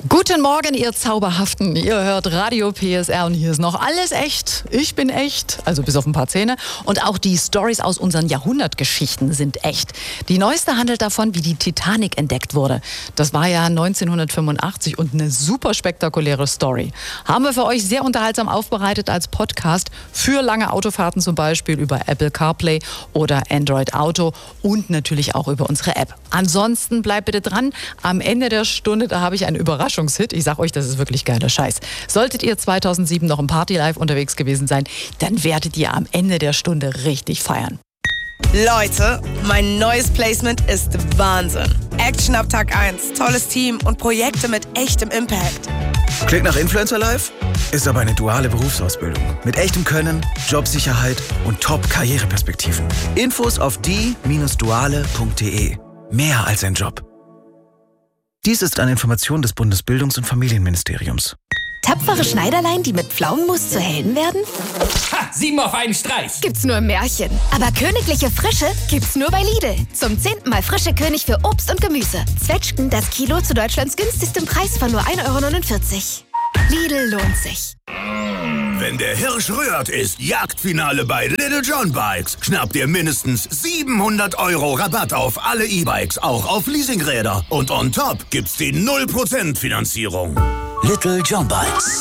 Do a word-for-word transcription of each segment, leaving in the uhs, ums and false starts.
Guten Morgen, ihr Zauberhaften. Ihr hört Radio P S R und hier ist noch alles echt. Ich bin echt, also bis auf ein paar Zähne. Und auch die Storys aus unseren Jahrhundertgeschichten sind echt. Die neueste handelt davon, wie die Titanic entdeckt wurde. Das war ja neunzehnhundertfünfundachtzig und eine super spektakuläre Story. Haben wir für euch sehr unterhaltsam aufbereitet als Podcast für lange Autofahrten, zum Beispiel über Apple CarPlay oder Android Auto und natürlich auch über unsere App. Ansonsten bleibt bitte dran. Am Ende der Stunde, da habe ich eine Überraschung. Hit. Ich sag euch, das ist wirklich geiler Scheiß. Solltet ihr zweitausendsieben noch im Party-Life unterwegs gewesen sein, dann werdet ihr am Ende der Stunde richtig feiern. Leute, mein neues Placement ist Wahnsinn. Action ab Tag eins, tolles Team und Projekte mit echtem Impact. Klingt nach Influencer Life? Ist aber eine duale Berufsausbildung. Mit echtem Können, Jobsicherheit und Top-Karriereperspektiven. Infos auf die Bindestrich duale Punkt de. Mehr als ein Job. Dies ist eine Information des Bundesbildungs- und Familienministeriums. Tapfere Schneiderlein, die mit Pflaumenmus zu Helden werden? Ha! Sieben auf einen Streich! Gibt's nur im Märchen. Aber königliche Frische gibt's nur bei Lidl. Zum zehnten Mal frische König für Obst und Gemüse. Zwetschgen, das Kilo zu Deutschlands günstigstem Preis von nur ein Euro neunundvierzig. Lidl lohnt sich. Wenn der Hirsch rührt, ist Jagdfinale bei Little John Bikes. Schnappt ihr mindestens siebenhundert Euro Rabatt auf alle E-Bikes, auch auf Leasingräder. Und on top gibt's die null Prozent Finanzierung. Little John Bikes.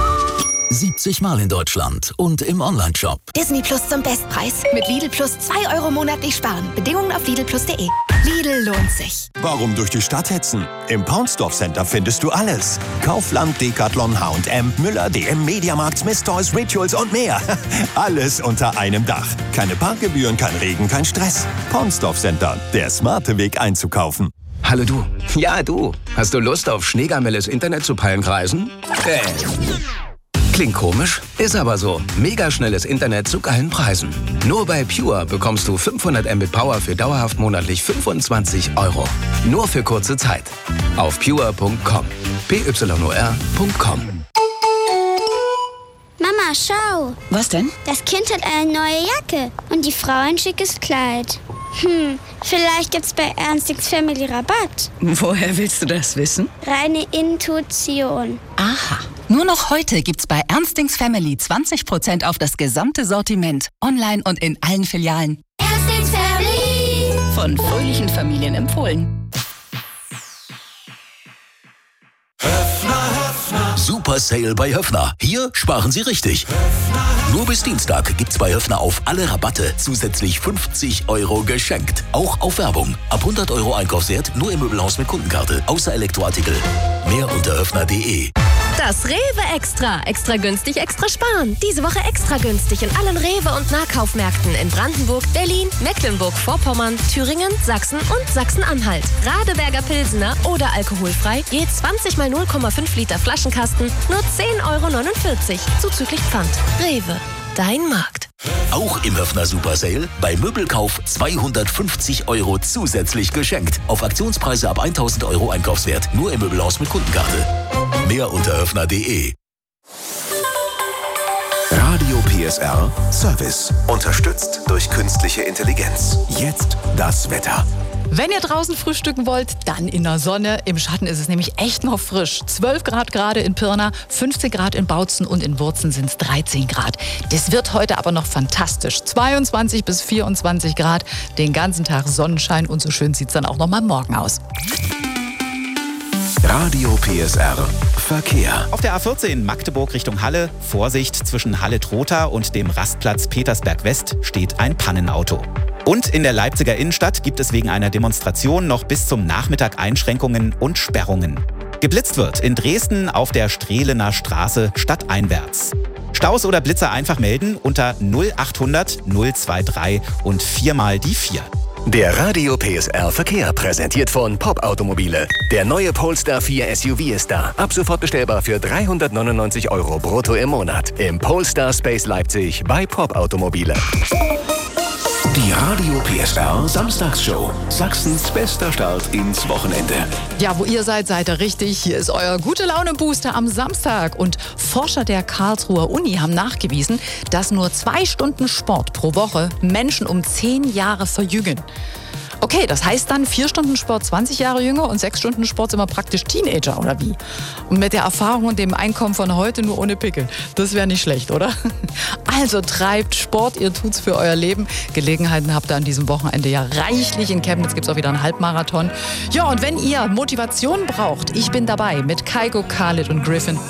siebzig Mal in Deutschland und im Onlineshop. Disney Plus zum Bestpreis. Mit Lidl Plus zwei Euro monatlich sparen. Bedingungen auf lidl plus punkt de. Lidl lohnt sich. Warum durch die Stadt hetzen? Im Paunsdorf Center findest du alles. Kaufland, Decathlon, H und M, Müller, D M, Mediamarkt, Smith Toys, Rituals und mehr. Alles unter einem Dach. Keine Parkgebühren, kein Regen, kein Stress. Paunsdorf Center, der smarte Weg einzukaufen. Hallo du. Ja, du. Hast du Lust auf schneegamelles Internet zu Pallenkreisen? Äh. Klingt komisch, ist aber so. Mega schnelles Internet zu geilen Preisen. Nur bei Pure bekommst du fünfhundert Mbit Power für dauerhaft monatlich fünfundzwanzig Euro. Nur für kurze Zeit. Auf pure punkt com. P Y O R punkt com. Mama, schau. Was denn? Das Kind hat eine neue Jacke und die Frau ein schickes Kleid. Hm, vielleicht gibt's bei Ernstings Family Rabatt. Woher willst du das wissen? Reine Intuition. Aha. Nur noch heute gibt's bei Ernstings Family zwanzig Prozent auf das gesamte Sortiment. Online und in allen Filialen. Ernstings Family. Von fröhlichen Familien empfohlen. Super Sale bei Höffner. Hier sparen Sie richtig. Nur bis Dienstag gibt's bei Höffner auf alle Rabatte zusätzlich fünfzig Euro geschenkt. Auch auf Werbung. Ab hundert Euro Einkaufswert nur im Möbelhaus mit Kundenkarte. Außer Elektroartikel. Mehr unter höffner punkt de. Das Rewe Extra. Extra günstig, extra sparen. Diese Woche extra günstig in allen Rewe- und Nahkaufmärkten in Brandenburg, Berlin, Mecklenburg-Vorpommern, Thüringen, Sachsen und Sachsen-Anhalt. Radeberger Pilsener oder alkoholfrei, je zwanzig mal null Komma fünf Liter Flaschenkasten, nur zehn Euro neunundvierzig, zuzüglich Pfand. Rewe, dein Markt. Auch im Höffner Super Sale bei Möbelkauf zweihundertfünfzig Euro zusätzlich geschenkt. Auf Aktionspreise ab tausend Euro Einkaufswert. Nur im Möbelhaus mit Kundenkarte. Mehr unter höffner punkt de. Radio P S R Service. Unterstützt durch künstliche Intelligenz. Jetzt das Wetter. Wenn ihr draußen frühstücken wollt, dann in der Sonne. Im Schatten ist es nämlich echt noch frisch. zwölf Grad gerade in Pirna, fünfzehn Grad in Bautzen und in Wurzen sind es dreizehn Grad. Das wird heute aber noch fantastisch. zweiundzwanzig bis vierundzwanzig Grad, den ganzen Tag Sonnenschein und so schön sieht es dann auch noch mal morgen aus. Radio P S R Verkehr. Auf der A vierzehn Magdeburg Richtung Halle. Vorsicht, zwischen Halle-Trotha und dem Rastplatz Petersberg West steht ein Pannenauto. Und in der Leipziger Innenstadt gibt es wegen einer Demonstration noch bis zum Nachmittag Einschränkungen und Sperrungen. Geblitzt wird in Dresden auf der Strehlener Straße stadteinwärts. Staus oder Blitzer einfach melden unter null achthundert null dreiundzwanzig und viermal die vier. Der Radio P S R Verkehr präsentiert von Pop Automobile. Der neue Polestar vier S U V ist da. Ab sofort bestellbar für dreihundertneunundneunzig Euro brutto im Monat. Im Polestar Space Leipzig bei Pop Automobile. Die Radio P S R Samstagsshow. Sachsens bester Start ins Wochenende. Ja, wo ihr seid, seid ihr richtig. Hier ist euer Gute-Laune-Booster am Samstag. Und Forscher der Karlsruher Uni haben nachgewiesen, dass nur zwei Stunden Sport pro Woche Menschen um zehn Jahre verjüngen. Okay. Okay, das heißt dann vier Stunden Sport zwanzig Jahre jünger und sechs Stunden Sport sind wir praktisch Teenager, oder wie? Und mit der Erfahrung und dem Einkommen von heute nur ohne Pickel. Das wäre nicht schlecht, oder? Also treibt Sport, ihr tut's für euer Leben. Gelegenheiten habt ihr an diesem Wochenende ja reichlich. In Chemnitz gibt's auch wieder einen Halbmarathon. Ja, und wenn ihr Motivation braucht, ich bin dabei mit Kygo, Khalid und Griffin.